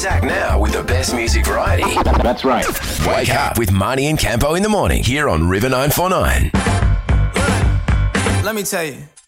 Zach now with the best music variety. That's right. Wake up with Marnie and Campo in the morning here on River 949. Let me tell you.